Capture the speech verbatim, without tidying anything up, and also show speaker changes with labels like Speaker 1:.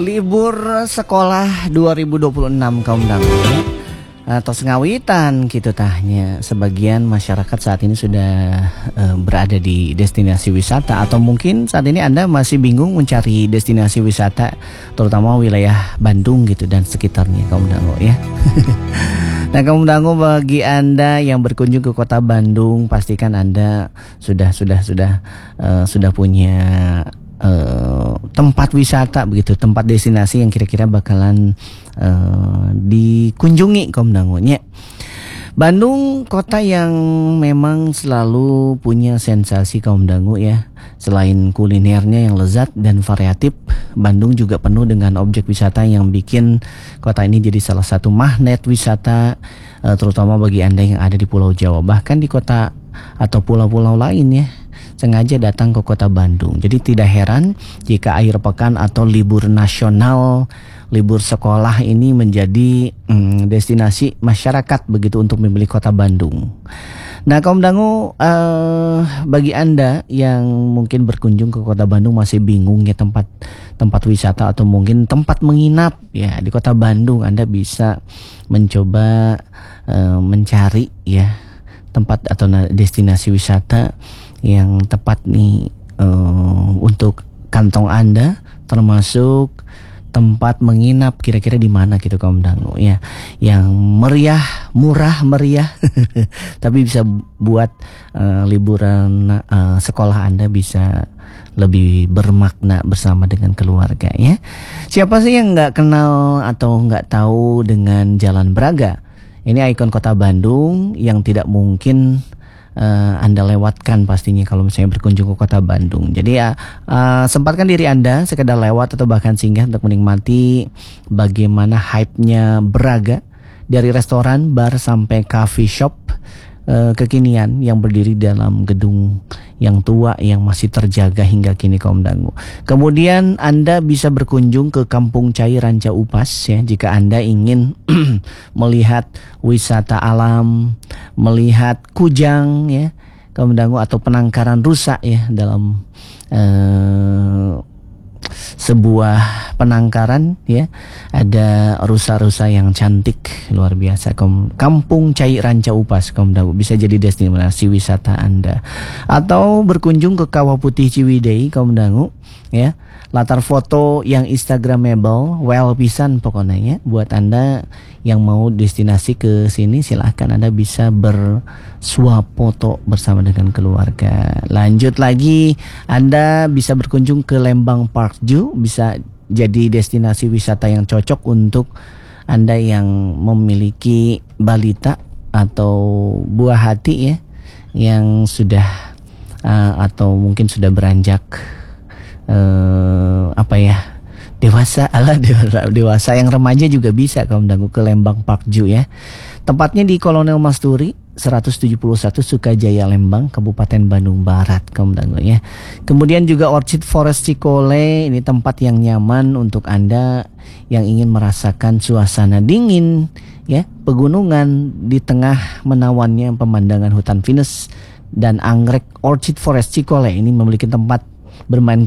Speaker 1: Libur sekolah dua ribu dua puluh enam kaum dangu atau sengawitan gitu tahnya. Sebagian masyarakat saat ini sudah uh, berada di destinasi wisata, atau mungkin saat ini Anda masih bingung mencari destinasi wisata, terutama wilayah Bandung gitu dan sekitarnya kaum dangu ya. Nah kaum dangu, bagi Anda yang berkunjung ke kota Bandung, pastikan Anda sudah sudah sudah uh, sudah punya Uh, tempat wisata begitu, tempat destinasi yang kira-kira bakalan uh, dikunjungi kaum dangunya. Bandung kota yang memang selalu punya sensasi kaum dangu ya. Selain kulinernya yang lezat dan variatif, Bandung juga penuh dengan objek wisata yang bikin kota ini jadi salah satu magnet wisata, uh, terutama bagi Anda yang ada di Pulau Jawa, bahkan di kota atau pulau-pulau lain ya, sengaja datang ke kota Bandung. Jadi tidak heran jika akhir pekan atau libur nasional, libur sekolah ini menjadi hmm, destinasi masyarakat begitu untuk memilih kota Bandung. Nah kaum dangu, uh, bagi Anda yang mungkin berkunjung ke kota Bandung masih bingung ya tempat tempat wisata atau mungkin tempat menginap ya di kota Bandung, Anda bisa mencoba uh, mencari ya tempat atau destinasi wisata yang tepat nih uh, untuk kantong Anda, termasuk tempat menginap kira-kira di mana gitu kaum dangu ya, yang meriah, murah meriah tapi bisa buat uh, liburan uh, sekolah Anda bisa lebih bermakna bersama dengan keluarga ya. Siapa sih yang nggak kenal atau nggak tahu dengan Jalan Braga? Ini ikon kota Bandung yang tidak mungkin uh, Anda lewatkan pastinya kalau misalnya berkunjung ke kota Bandung. Jadi ya uh, sempatkan diri Anda sekedar lewat atau bahkan singgah untuk menikmati bagaimana hype-nya Braga, dari restoran, bar sampai coffee shop uh, kekinian yang berdiri dalam gedung yang tua yang masih terjaga hingga kini kaum dangu. Kemudian Anda bisa berkunjung ke Kampung Cai Ranca Upas ya, jika Anda ingin melihat wisata alam, melihat kujang ya kaum dangu, atau penangkaran rusa ya dalam uh, sebuah penangkaran ya, ada rusa-rusa yang cantik luar biasa. Kampung Cai Ranca Upas kaum dangu bisa jadi destinasi wisata Anda, atau berkunjung ke Kawah Putih Ciwidey kaum dangu ya, latar foto yang instagramable, well pisan pokoknya ya. Buat Anda yang mau destinasi ke sini, silahkan Anda bisa bersuap foto bersama dengan keluarga. Lanjut lagi, Anda bisa berkunjung ke Lembang Park Zoo, bisa jadi destinasi wisata yang cocok untuk Anda yang memiliki balita atau buah hati ya, yang sudah uh, atau mungkin sudah beranjak uh, apa ya, dewasa, ala dewasa, dewasa yang remaja juga bisa kaum dangu ke Lembang Park Zoo ya. Tempatnya di Kolonel Masturi seratus tujuh puluh satu Sukajaya Lembang, Kabupaten Bandung Barat kaum dangu ya. Kemudian juga Orchid Forest Cikole, ini tempat yang nyaman untuk Anda yang ingin merasakan suasana dingin ya, pegunungan di tengah menawannya pemandangan hutan pinus dan anggrek. Orchid Forest Cikole ini memiliki tempat bermain